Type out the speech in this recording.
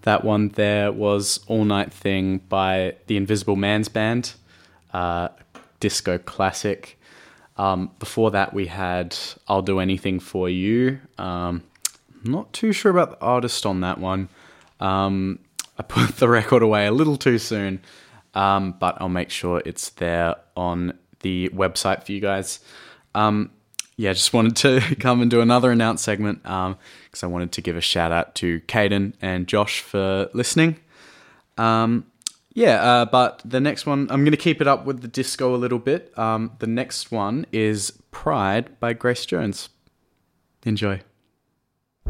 That one there was All Night Thing by the Invisible Man's Band, disco classic. Before that, we had I'll Do Anything For You. Not too sure about the artist on that one. I put the record away a little too soon, but I'll make sure it's there on the website for you guys. Just wanted to come and do another announce segment because I wanted to give a shout out to Caden and Josh for listening. But the next one, I'm going to keep it up with the disco a little bit. The next one is Pride by Grace Jones. Enjoy.